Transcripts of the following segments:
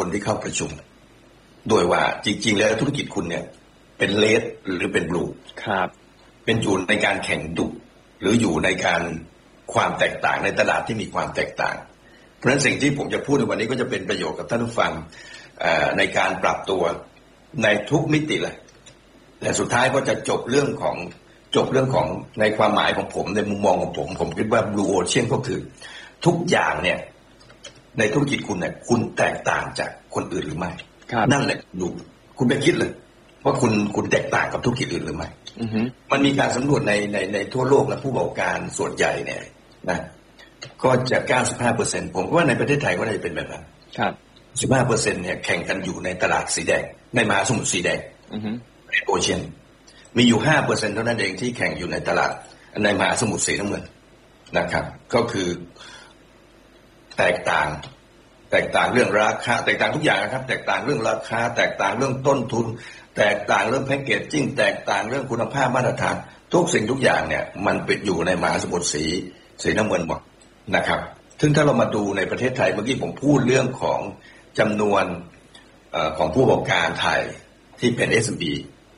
ที่เข้าประชุมโดยว่าจริงๆแล้วธุรกิจคุณเนี่ยเป็นเรดหรือเป็นบลูครับเป็นอยู่ในการแข่งดุหรืออยู่ในการความแตกต่างในตลาดที่มีความแตกต่างเพราะฉะนั้นสิ่งที่ผมจะพูดในวันนี้ก็จะเป็นประโยชน์กับท่านผู้ฟังในการปรับตัวในทุกมิติเลยและสุดท้ายก็จะจบเรื่องของในความหมายของผมในมุมมองของผมคิดว่า Blue Ocean ก็คือทุกอย่างเนี่ยในธุรกิจคุณเนี่ยคุณแตกต่างจากคนอื่นหรือไม่นั่นแหละดูคุณไปคิดเลยว่าคุณแตกต่างกับธุรกิจอื่นหรือไม่มันมีการสำรวจในทั่วโลกและผู้ประกอบการส่วนใหญ่เนี่ยนะก็จะ 95% ผมว่าในประเทศไทยก็น่าจะเป็นแบบนั้นครับ 15% เนี่ยแข่งกันอยู่ในตลาดสีแดงในมหาสมุทรสีแดงโอเชียนมีอยู่ 5% เท่านั้นเองที่แข่งอยู่ในตลาดในมหาสมุทรสีน้ำเงินนะครับก็คือแตกต่างเรื่องราคาแตกต่างทุกอย่างนะครับแตกต่างเรื่องราคาแตกต่างเรื่องต้นทุนแตกต่างเรื่องแพ็คเกจจิ้งแตกต่างเรื่องคุณภาพมาตรฐานทุกสิ่งทุกอย่างเนี่ยมันเป็นอยู่ในมหาสมุทรสีน้ำเงินหมดนะครับซึ่งถ้าเรามาดูในประเทศไทยเมื่อกี้ผมพูดเรื่องของจำนวนของผู้ประกอบการไทยที่เป็น SME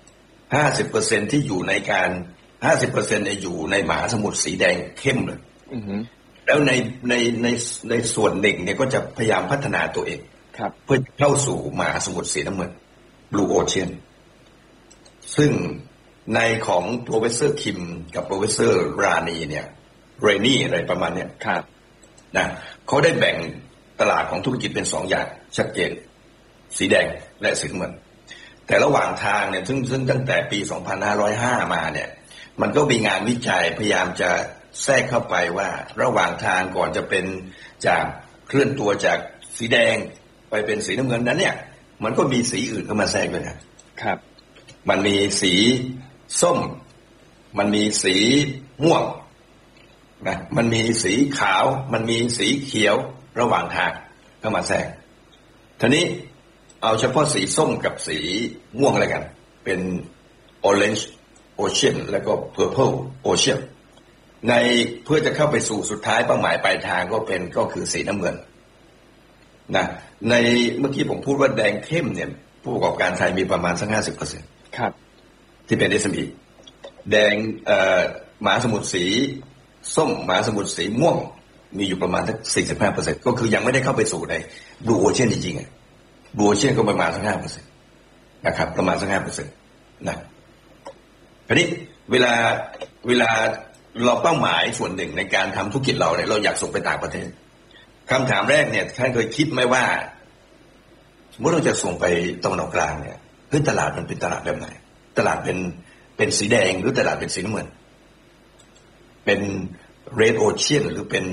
50% ที่อยู่ในการ 50% เนี่ยอยู่ในมหาสมุทรสีแดงเข้มเลยแล้วในส่วนหนึ่งเนี่ยก็จะพยายามพัฒนาตัวเองเพื่อเข้าสู่มหาสมุทรสีน้ำเงิน Blue Ocean ซึ่งในของ Professor Kim กับ Professor Rani เนี่ยเรนี่อะไรประมาณเนี้ยนะเขาได้แบ่งตลาดของธุรกิจเป็น2 อย่างชัดเจนสีแดงและสีน้ำเงินแต่ระหว่างทางเนี่ยซึ่งตั้งแต่ปี 2505 มาเนี่ยมันก็มีงานวิจัยพยายามจะแทรกเข้าไปว่าระหว่างทางก่อนจะเป็นจากเคลื่อนตัวจากสีแดงไปเป็นสีน้ำเงินนั้นเนี่ยมันก็มีสีอื่นเข้ามาแทรกด้วยนะครับมันมีสีส้มมันมีสีม่วงนะมันมีสีขาวมันมีสีเขียวระหว่างทางเข้ามาแทรกทีนี้เอาเฉพาะสีส้มกับสีม่วงอะไรกันเป็น Orange Ocean แล้วก็ Purple Ocean ในเพื่อจะเข้าไปสู่สุดท้ายเป้าหมายปลายทางก็คือสีน้ำเงินนะในเมื่อกี้ผมพูดว่าแดงเข้มเนี่ยผู้ประกอบการไทยมีประมาณสัก 50% ครับที่เป็น SME แดงมหาสมุทรสีส้มมหาสมุทรสีม่วงมีอยู่ประมาณสัก 45% ก็คือยังไม่ได้เข้าไปสู่ใน Blue Ocean จริงๆBlue Ocean ก็ประมาณสัก 5% นะครับประมาณสัก 5% นะทีนี้เวลาเราเป้าหมายส่วนหนึ่งในการทำธุรกิจเราเนี่ยเราอยากส่งไปต่างประเทศคำถามแรกเนี่ยท่านเคยคิดไหมว่าเมื่อเราจะส่งไปตะวันออกกลางเนี่ยตลาดมันเป็นตลาดแบบไหนตลาดเป็นสีแดงหรือตลาดเป็นสีน้ำเงินเป็น Red Ocean หรือเป็น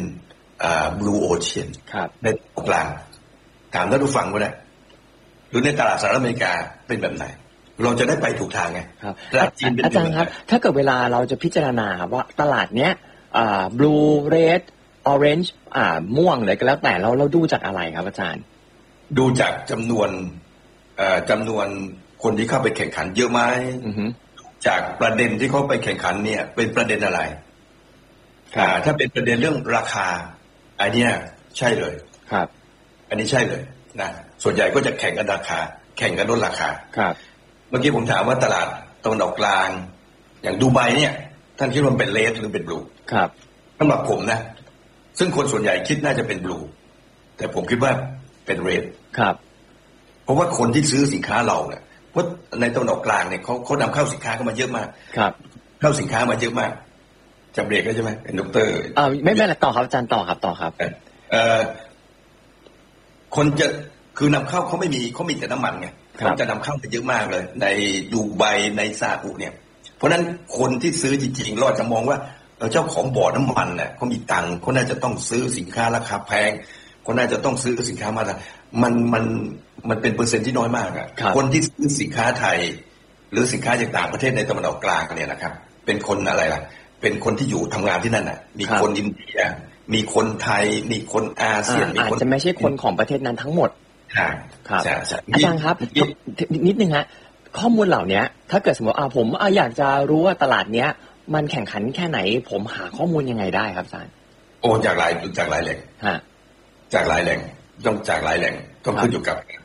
Blue Ocean ในตะวันออกกลางถามท่านผู้ฟังก็ได้หรือในตลาดสหรัฐอเมริกาเป็นแบบไหนเราจะได้ไปถูกทางไงครับอาจารย์ครับถ้าเกิดเวลาเราจะพิจารณาครับว่าตลาดเนี้ยblue red orange ม่วงเลยก็แล้วแต่เราดูจากอะไรครับอาจารย์ดูจากจำนวนคนที่เข้าไปแข่งขันเยอะไหมจากประเด็นที่เขาไปแข่งขันเนี่ยเป็นประเด็นอะไรถ้าเป็นประเด็นเรื่องราคาอันนี้ใช่เลยครับอันนี้ใช่เลยนะส่วนใหญ่ก็จะแข่งกันราคาแข่งกันลดราคาครับเมื่อกี้ผมถามว่าตลาดตะวันออกกลางอย่างดูไบเนี่ยท่านคิดว่าเป็นเรดหรือเป็นบลูครับสำหรับผมนะซึ่งคนส่วนใหญ่คิดน่าจะเป็นบลูแต่ผมคิดว่าเป็นเรดครับเพราะว่าคนที่ซื้อสินค้าเราเนี่ยเพราะในตะวันออกกลางเนี่ยเขานำเข้าสินค้าเข้ามาเยอะมากครับเข้าสินค้ามาเยอะมากจะเบรกแล้วใช่ไหมเป็นดร. ไม่เป็นไรต่อครับอาจารย์ต่อครับคนจะคือนำเข้าเขามีแต่น้ำมันไงเขาจะนำเข้าไปเยอะมากเลยในดูไบในซาอุเนี่ยเพราะนั้นคนที่ซื้อจริงๆเราจะมองว่าเจ้าของบ่อน้ำมันเนี่ยเขามีตังค์เขาน่าจะต้องซื้อสินค้าราคาแพงเขาน่าจะต้องซื้อสินค้ามามันเป็นเปอร์เซ็นต์ที่น้อยมากอ่ะคนที่ซื้อสินค้าไทยหรือสินค้าจากต่างประเทศในตะวันออกกลางเนี่ยนะครับเป็นคนอะไรล่ะเป็นคนที่อยู่ทำงานที่นั่นน่ะมีคนอินเดียมีคนไทยมีคนอาเซียนอาจจะไม่ใช่คนของประเทศนั้นทั้งหมดครับอาจารย์ครับนิดนึงฮะข้อมูลเหล่านี้ถ้าเกิดสมมติผมอยากจะรู้ว่าตลาดเนี้ยมันแข่งขันแค่ไหนผมหาข้อมูลยังไงได้ครับอาจารย์จากหลายแหล่งจากหลายแหล่งต้องขึ้นอยู่กับ